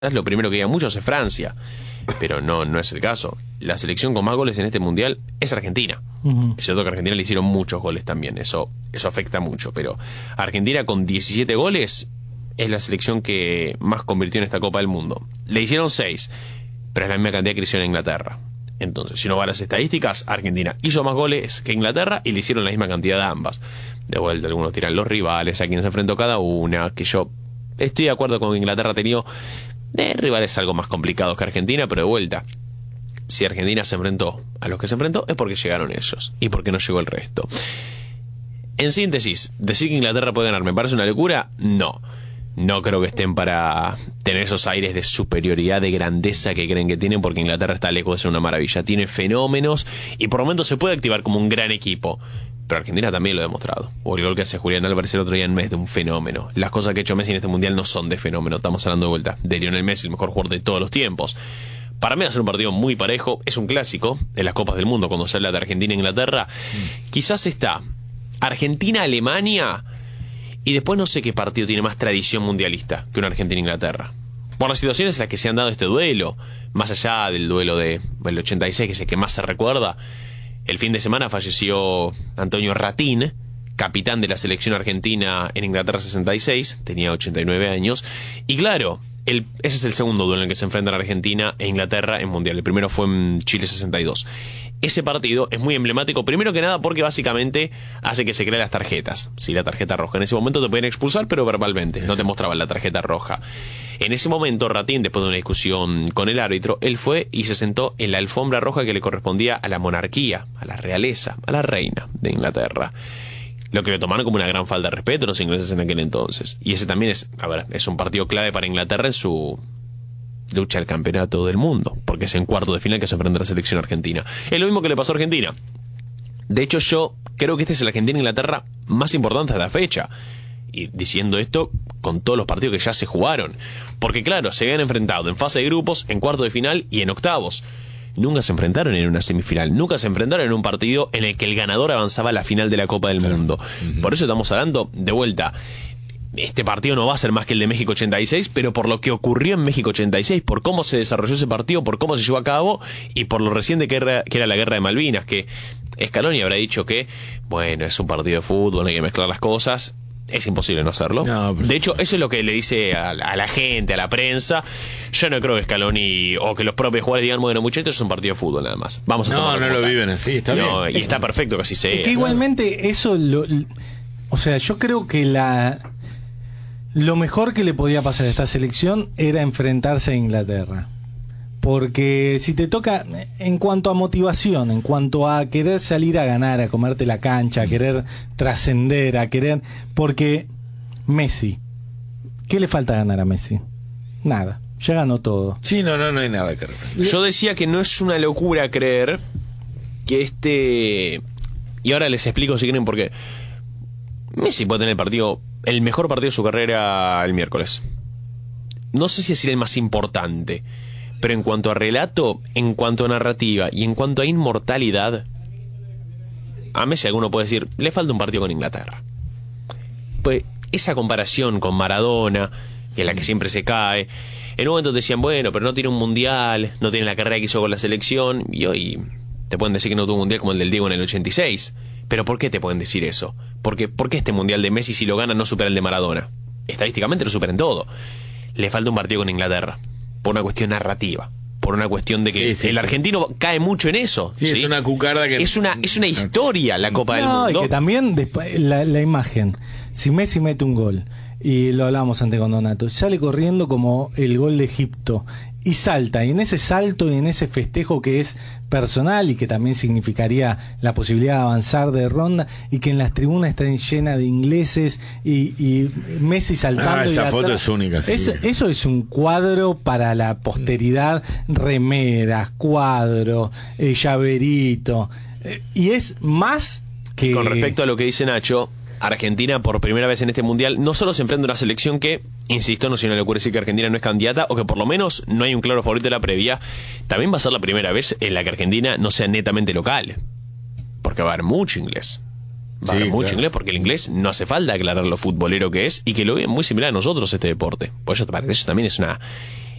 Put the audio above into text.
lo primero que digan muchos es Francia, pero no es el caso. La selección con más goles en este mundial es Argentina. Es cierto que a Argentina le hicieron muchos goles también, eso afecta mucho, pero Argentina con 17 goles es la selección que más convirtió en esta Copa del Mundo. Le hicieron 6, pero es la misma cantidad que hicieron en Inglaterra. Entonces, si uno va a las estadísticas, Argentina hizo más goles que Inglaterra y le hicieron la misma cantidad de ambas. De vuelta, algunos tiran los rivales, a quienes se enfrentó cada una, que yo estoy de acuerdo con que Inglaterra ha tenido rivales algo más complicados que Argentina, pero de vuelta, si Argentina se enfrentó a los que se enfrentó es porque llegaron ellos y porque no llegó el resto. En síntesis, decir que Inglaterra puede ganar, ¿me parece una locura? No creo que estén para tener esos aires de superioridad, de grandeza que creen que tienen, porque Inglaterra está lejos de ser una maravilla. Tiene fenómenos y por momentos se puede activar como un gran equipo. Pero Argentina también lo ha demostrado. O el gol que hace Julián Álvarez el otro día en Messi, de un fenómeno. Las cosas que ha hecho Messi en este mundial no son de fenómeno. Estamos hablando de vuelta de Lionel Messi, el mejor jugador de todos los tiempos. Para mí va a ser un partido muy parejo. Es un clásico en las Copas del Mundo cuando se habla de Argentina e Inglaterra. Quizás está Argentina-Alemania. Y después no sé qué partido tiene más tradición mundialista que una Argentina-Inglaterra. Por las situaciones en las que se han dado este duelo, más allá del duelo del 86, que es el que más se recuerda, el fin de semana falleció Antonio Ratín, capitán de la selección argentina en Inglaterra 66, tenía 89 años, y claro, ese es el segundo duelo en el que se enfrentan Argentina e Inglaterra en Mundial. El primero fue en Chile 62. Ese partido es muy emblemático, primero que nada porque básicamente hace que se creen las tarjetas. Sí, la tarjeta roja. En ese momento te pueden expulsar, pero verbalmente, no te mostraban la tarjeta roja. En ese momento, Ratín, después de una discusión con el árbitro, él fue y se sentó en la alfombra roja que le correspondía a la monarquía, a la realeza, a la reina de Inglaterra. Lo que le tomaron como una gran falta de respeto a los ingleses en aquel entonces. Y ese también es un partido clave para Inglaterra en su lucha al campeonato del mundo, porque es en cuarto de final que se enfrenta a la selección argentina. Es lo mismo que le pasó a Argentina. De hecho, yo creo que este es el Argentina-Inglaterra más importante de la fecha. Y diciendo esto con todos los partidos que ya se jugaron. Porque claro, se habían enfrentado en fase de grupos, en cuarto de final y en octavos. Nunca se enfrentaron en una semifinal, nunca se enfrentaron en un partido en el que el ganador avanzaba a la final de la Copa del Mundo. Por eso estamos hablando, de vuelta, este partido no va a ser más que el de México 86, pero por lo que ocurrió en México 86, por cómo se desarrolló ese partido, por cómo se llevó a cabo y por lo reciente que era la guerra de Malvinas, que Scaloni habrá dicho que, bueno, es un partido de fútbol, hay que mezclar las cosas. Es imposible no hacerlo. De hecho, eso es lo que le dice a la gente, a la prensa. Yo no creo que Scaloni o que los propios jugadores digan, bueno, muchachos, es un partido de fútbol nada más. Vamos a no lo viven así, está bien. Y está perfecto que así sea. Es que igualmente eso, o sea, yo creo que lo mejor que le podía pasar a esta selección era enfrentarse a Inglaterra. Porque si te toca, en cuanto a motivación, en cuanto a querer salir a ganar, a comerte la cancha, a querer trascender, a querer... Porque Messi, ¿qué le falta ganar a Messi? Nada, ya ganó todo. Sí, no hay nada que reprender. Yo decía que no es una locura creer que y ahora les explico si quieren por qué. Messi puede tener el mejor partido de su carrera el miércoles. No sé si es el más importante, pero en cuanto a relato, en cuanto a narrativa y en cuanto a inmortalidad, a Messi alguno puede decir, le falta un partido con Inglaterra. Pues esa comparación con Maradona, en la que siempre se cae, en un momento decían, bueno, pero no tiene un mundial, no tiene la carrera que hizo con la selección, y hoy te pueden decir que no tuvo un mundial como el del Diego en el 86. ¿Pero por qué te pueden decir eso? ¿Por qué este mundial de Messi, si lo gana, no supera el de Maradona? Estadísticamente lo supera en todo. Le falta un partido con Inglaterra, por una cuestión narrativa, por una cuestión de que el argentino cae mucho en eso. Sí, es una cucarda que... Es una historia la Copa del Mundo. Y que también después, la imagen, si Messi mete un gol, y lo hablábamos antes con Donato, sale corriendo como el gol de Egipto, y salta, y en ese salto y en ese festejo que es personal y que también significaría la posibilidad de avanzar de ronda, y que en las tribunas están llenas de ingleses y Messi saltando. Esa foto es única. Sí. Eso es un cuadro para la posteridad, remeras, cuadro, llaverito, y es más que... Con respecto a lo que dice Nacho, Argentina por primera vez en este mundial no solo se enfrenta a una selección que, insisto, no sé si no le ocurre decir que Argentina no es candidata o que por lo menos no hay un claro favorito de la previa, también va a ser la primera vez en la que Argentina no sea netamente local, porque va a haber mucho inglés. Va a haber mucho inglés, porque el inglés no hace falta aclarar lo futbolero que es y que lo ve muy similar a nosotros este deporte. Por eso, para eso también es